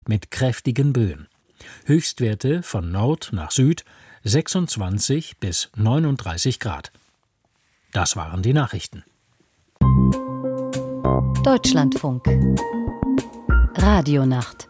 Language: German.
mit kräftigen Böen. Höchstwerte von Nord nach Süd 26 bis 39 Grad. Das waren die Nachrichten. Deutschlandfunk Radionacht